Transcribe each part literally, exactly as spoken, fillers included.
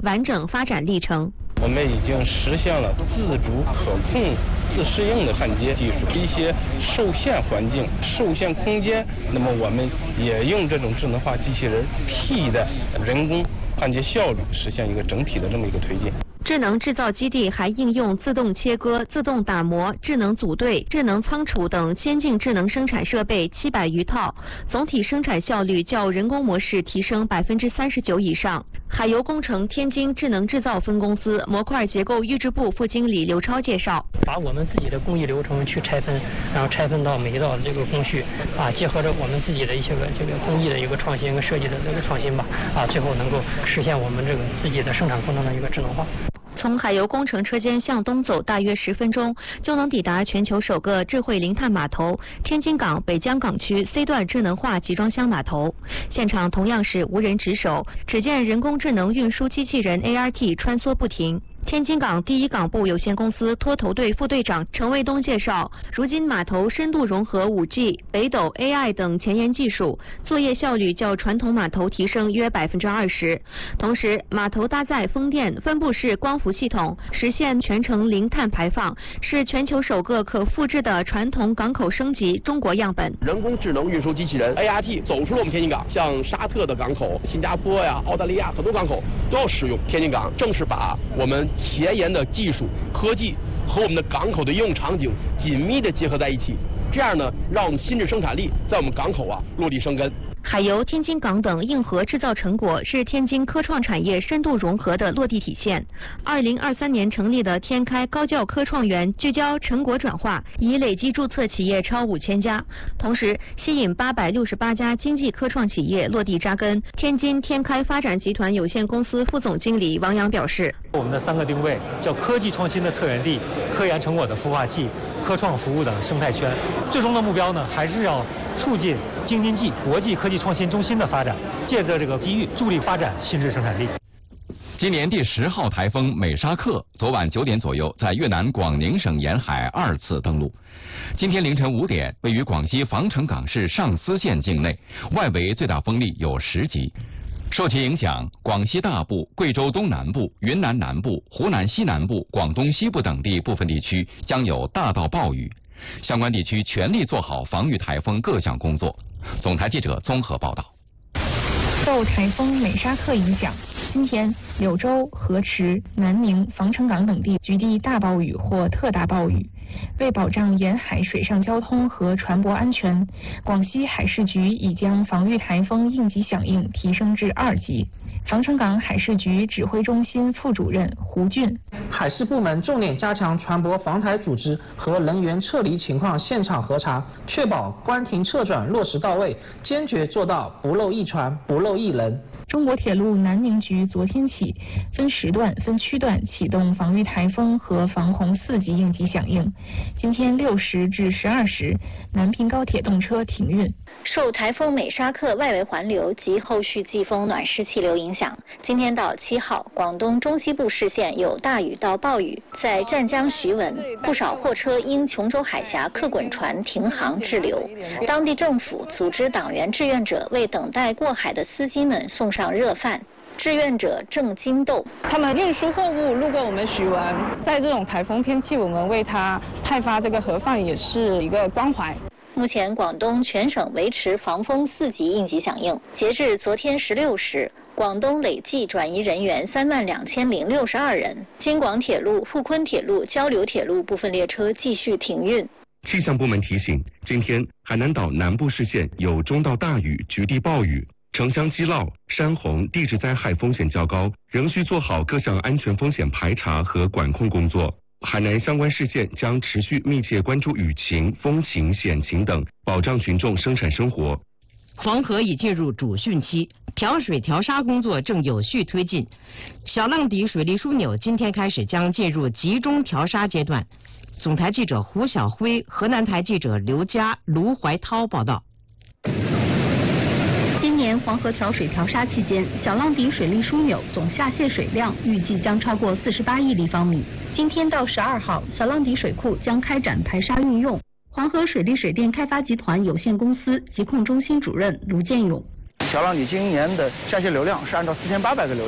完整发展历程。 我们已经实现了自主可控、自适应的焊接技术，一些受限环境、受限空间，那么我们也用这种智能化机器人替代人工焊接效率，实现一个整体的这么一个推进。 智能制造基地还应用自动切割、自动打磨、智能组队、智能仓储等先进智能生产设备七百余套，总体生产效率较人工模式提升百分之三十九以上。海油工程天津智能制造分公司模块结构预制部副经理刘超介绍， 把我们自己的工艺流程去拆分，然后拆分到每一道这个工序啊，结合着我们自己的一些个这个工艺的一个创新跟设计的这个创新吧啊，最后能够实现我们这个自己的生产过程的一个智能化。 从海油工程车间向东走大约十分钟，就能抵达全球首个智慧零碳码头——天津港北江港区 C 段智能化集装箱码头。现场同样是无人值守，只见人工智能运输机器人 A R T 穿梭不停。天津港第一港部有限公司拖头队副队长陈卫东介绍，如今码头深度融合 五 G、北斗 A I 等前沿技术，作业效率较传统码头提升约百分之二十。同时，码头搭载风电分布式光伏系统，实现全程零碳排放，是全球首个可复制的传统港口升级中国样本。 人工智能运输机器人 A R T 走出了我们天津港，像沙特的港口、新加坡呀、澳大利亚很多港口都要使用天津港，正是把我们前沿的技术科技和我们的港口的应用场景紧密的结合在一起，这样呢，让我们新质生产力在我们港口啊落地生根。 海油、天津港等硬核制造成果是天津科创产业深度融合的落地体现。二零二三年成立的天开高教科创园聚焦成果转化，已累计注册企业超五千家，同时吸引八百六十八家经济科创企业落地扎根。天津天开发展集团有限公司副总经理王阳表示， 我们的三个定位叫科技创新的策源地、科研成果的孵化器、科创服务的生态圈。最终的目标呢，还是要促进京津冀国际科技创新中心的发展，借着这个机遇助力发展新质生产力。 今年第十号台风美沙克昨晚九点左右在越南广宁省沿海二次登陆。今天凌晨五点，位于广西防城港市上思县境内，外围最大风力有十级。受其影响，广西大部、贵州东南部、云南南部、湖南西南部、广东西部等地部分地区将有大到暴雨，相关地区全力做好防御台风各项工作。总台记者综合报道。 受台风美沙克影响，今天柳州、河池、南宁、防城港等地局地大暴雨或特大暴雨。为保障沿海水上交通和船舶安全，广西海事局已将防御台风应急响应提升至二级。防城港海事局指挥中心副主任胡俊， 海事部门重点加强船舶防台组织和人员撤离情况现场核查，确保关停撤转落实到位，坚决做到不漏一船、不漏一人。 中国铁路南宁局昨天起分时段、分区段启动防御台风和防洪四级应急响应。今天六时至十二时，南平高铁动车停运。 受台风美沙克外围环流及后续季风暖湿气流影响，今天到七号，广东中西部市县有大雨到暴雨，在湛江徐闻，不少货车因琼州海峡客滚船停航滞留。当地政府组织党员志愿者为等待过海的司机们送上热饭。志愿者郑金豆， 他们运输货物路过我们徐闻，在这种台风天气，我们为他派发这个盒饭也是一个关怀。 目前广东全省维持防风四级应急响应，截至昨天十六时，广东累计转移人员三万两千零六十二人。京广铁路、沪昆铁路、交流铁路部分列车继续停运。 气象部门提醒，今天海南岛南部市县有中到大雨，局地暴雨。城乡积涝、山洪、地质灾害风险较高，仍需做好各项安全风险排查和管控工作。海南相关市县将持续密切关注雨情、风情、险情等，保障群众生产生活。 黄河已进入主汛期，调水调沙工作正有序推进。小浪底水利枢纽今天开始将进入集中调沙阶段。总台记者胡晓辉、河南台记者刘佳、卢怀涛报道。 今年黄河调水调沙期间，小浪底水利枢纽总下泄水量预计将超过四十八亿立方米。今天到十二号，小浪底水库将开展排沙运用。黄河水利水电开发集团有限公司疾控中心主任卢建勇： 小浪底今年的下泄流量是按照四千八百个流量，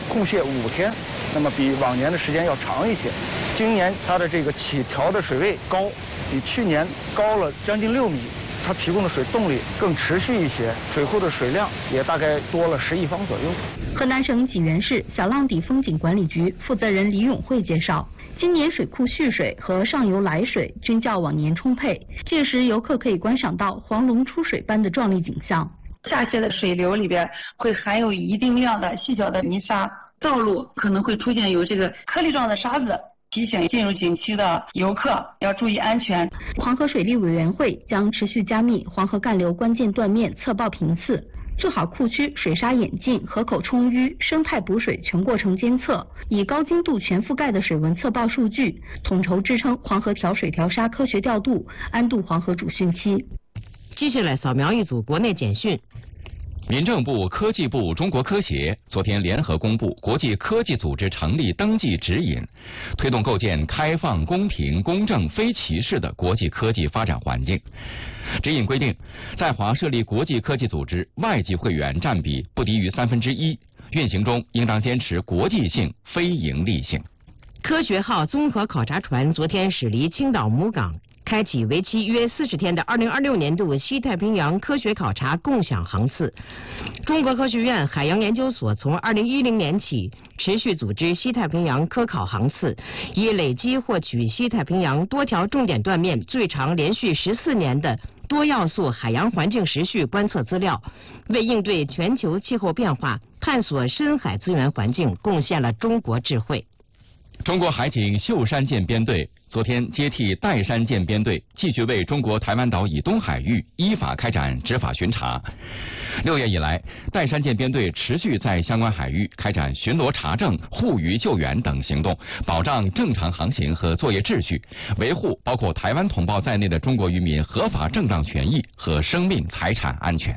空卸五天，那么比往年的时间要长一些。今年它的这个起调的水位高，比去年高了将近六米，它提供的水动力更持续一些，水库的水量也大概多了十亿方左右。 河南省济源市小浪底风景管理局负责人李永慧介绍，今年水库蓄水和上游来水均较往年充沛，届时游客可以观赏到黄龙出水般的壮丽景象。 下泄的水流里边会含有一定量的细小的泥沙，道路可能会出现有这个颗粒状的沙子，提醒进入景区的游客要注意安全。 黄河水利委员会将持续加密黄河干流关键断面测报频次，做好库区水沙演进、河口充淤、生态补水全过程监测，以高精度全覆盖的水文测报数据，统筹支撑黄河调水调沙科学调度，安度黄河主汛期。 接下来扫描一组国内简讯。 民政部、科技部、中国科协昨天联合公布国际科技组织成立登记指引，推动构建开放、公平、公正、非歧视的国际科技发展环境。指引规定，在华设立国际科技组织，外籍会员占比不低于三分之一，运行中应当坚持国际性、非盈利性。 科学号综合考察船昨天驶离青岛母港，开启为期约四十天的二零二六年度西太平洋科学考察共享航次。中国科学院海洋研究所从二零一零年起持续组织西太平洋科考航次，以累积获取西太平洋多条重点断面最长连续十四年的多要素海洋环境时序观测资料，为应对全球气候变化、探索深海资源环境贡献了中国智慧。 中国海警秀山舰编队昨天接替岱山舰编队，继续为中国台湾岛以东海域依法开展执法巡查。六月以来，岱山舰编队持续在相关海域开展巡逻查证、护渔救援等行动，保障正常航行和作业秩序，维护包括台湾同胞在内的中国渔民合法正当权益和生命财产安全。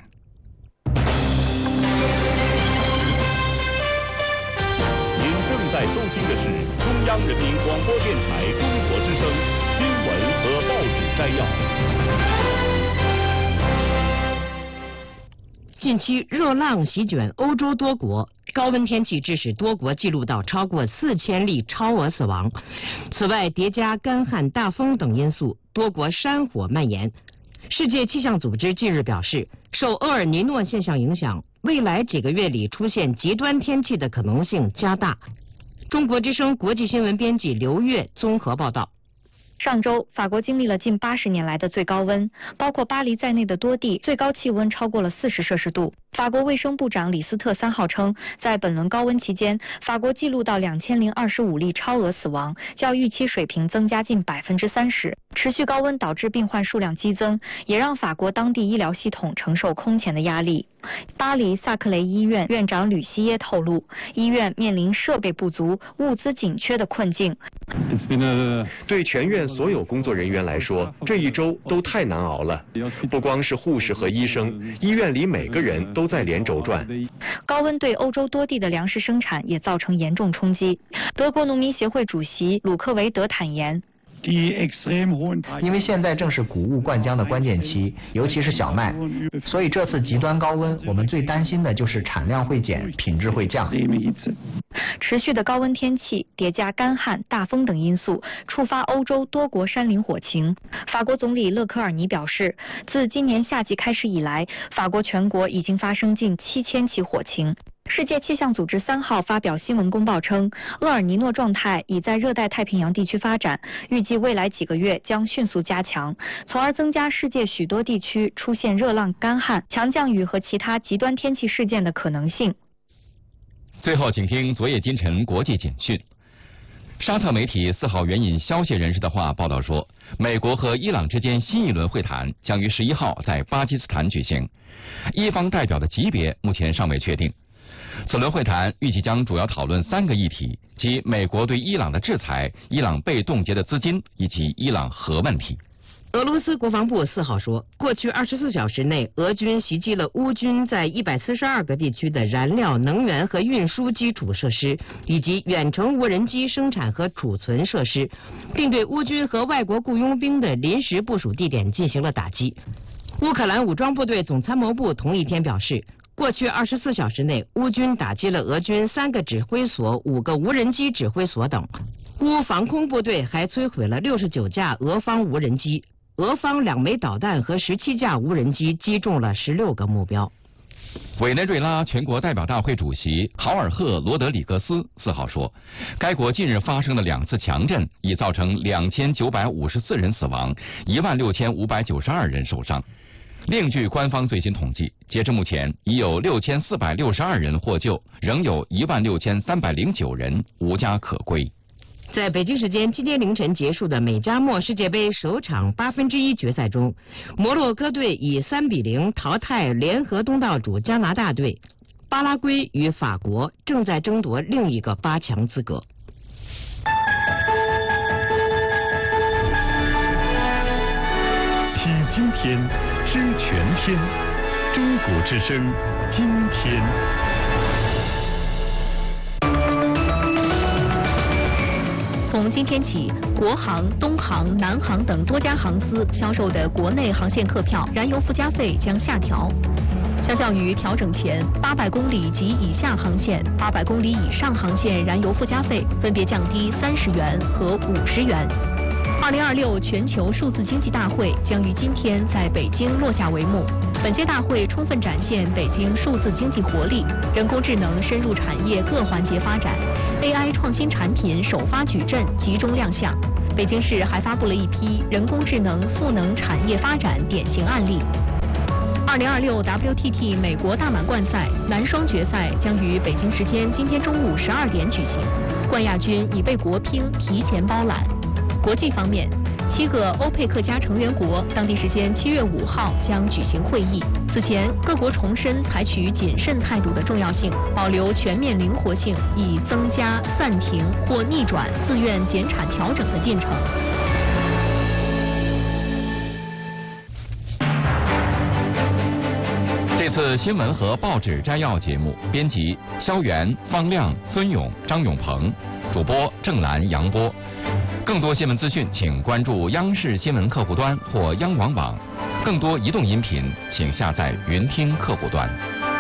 您正在收听的是中央人民广播电台中国之声新闻和报纸摘要。 近期热浪席卷欧洲多国，高温天气致使多国记录到超过四千例超额死亡。此外，叠加干旱、大风等因素，多国山火蔓延。世界气象组织近日表示，受厄尔尼诺现象影响，未来几个月里出现极端天气的可能性加大。中国之声国际新闻编辑刘月综合报道。 上周，法国经历了近八十年来的最高温，包括巴黎在内的多地最高气温超过了四十摄氏度。法国卫生部长李斯特三号称，在本轮高温期间，法国记录到两千零二十五例超额死亡，较预期水平增加近百分之三十。持续高温导致病患数量激增，也让法国当地医疗系统承受空前的压力。巴黎萨克雷医院院长吕西耶透露，医院面临设备不足、物资紧缺的困境。 对全院所有工作人员来说，这一周都太难熬了。不光是护士和医生，医院里每个人都在连轴转。 高温对欧洲多地的粮食生产也造成严重冲击。德国农民协会主席鲁克维德坦言， 因为现在正是谷物灌浆的关键期，尤其是小麦，所以这次极端高温，我们最担心的就是产量会减，品质会降。 持续的高温天气叠加干旱、大风等因素，触发欧洲多国山林火情。法国总理勒科尔尼表示，自今年夏季开始以来，法国全国已经发生近七千起火情。世界气象组织三号发表新闻公报称，厄尔尼诺状态已在热带太平洋地区发展，预计未来几个月将迅速加强，从而增加世界许多地区出现热浪、干旱、强降雨和其他极端天气事件的可能性。 最后，请听昨夜今晨国际简讯。沙特媒体四号援引消息人士的话报道说，美国和伊朗之间新一轮会谈将于十一号在巴基斯坦举行，伊方代表的级别目前尚未确定。此轮会谈预计将主要讨论三个议题，即美国对伊朗的制裁、伊朗被冻结的资金以及伊朗核问题。 俄罗斯国防部四号说，过去二十四小时内，俄军袭击了乌军在一百四十二个地区的燃料、能源和运输基础设施，以及远程无人机生产和储存设施，并对乌军和外国雇佣兵的临时部署地点进行了打击。乌克兰武装部队总参谋部同一天表示， 过去二十四小时内，乌军打击了俄军三个指挥所、五个无人机指挥所等。乌防空部队还摧毁了六十九架俄方无人机，俄方两枚导弹和十七架无人机击中了十六个目标。 委内瑞拉全国代表大会主席豪尔赫·罗德里格斯四号说，该国近日发生的两次强震已造成两千九百五十四人死亡，一万六千五百九十二人受伤。另据官方最新统计，截至目前已有六千四百六十二人获救，仍有一万六千三百零九人无家可归。 在北京时间今天凌晨结束的美加墨世界杯首场八分之一决赛中，摩洛哥队以三比零淘汰联合东道主加拿大队，巴拉圭与法国正在争夺另一个八强资格。 体今天，知全天，中国之声，今天。 从今天起，国航、东航、南航等多家航司销售的国内航线客票燃油附加费将下调。相较于调整前，八百公里及以下航线、八百公里以上航线燃油附加费分别降低三十元和五十元。二零二六全球数字经济大会将于今天在北京落下帷幕。本届大会充分展现北京数字经济活力，人工智能深入产业各环节发展 ，A I 创新产品首发矩阵集中亮相。北京市还发布了一批人工智能赋能产业发展典型案例。二零二六 W T T 美国大满贯赛男双决赛将于北京时间今天中午十二点举行，冠亚军已被国乒提前包揽。国际方面，七个欧佩克加成员国当地时间七月五号将举行会议。此前，各国重申采取谨慎态度的重要性，保留全面灵活性，以增加暂停或逆转自愿减产调整的进程。 这次新闻和报纸摘要节目，编辑肖元、方亮、孙勇、张永鹏，主播郑兰、杨波。更多新闻资讯，请关注央视新闻客户端或央网网。更多移动音频，请下载云听客户端。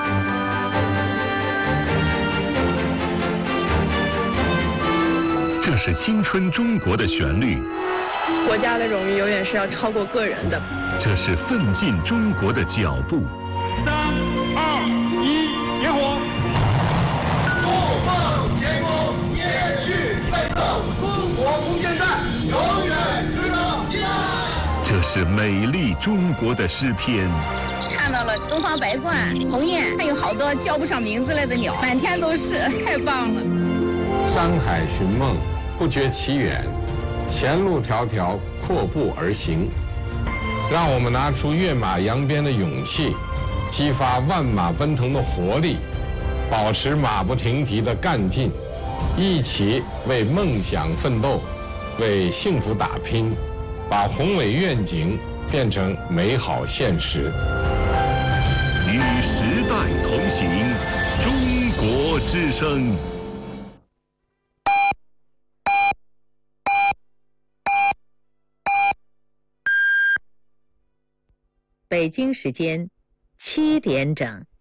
这是青春中国的旋律。 国家的荣誉永远是要超过个人的。 这是奋进中国的脚步。 三二一，点火！不放前功，也去奋斗，中国不现代，永远值得期待。 这是美丽中国的诗篇。 看到了东方白鹳、鸿雁，还有好多叫不上名字来的鸟，满天都是，太棒了。 山海寻梦，不觉其远，前路迢迢，阔步而行。让我们拿出跃马扬鞭的勇气，激发万马奔腾的活力，保持马不停蹄的干劲，一起为梦想奋斗，为幸福打拼，把宏伟愿景变成美好现实。 与时代同行，中国之声。 北京时间七点整。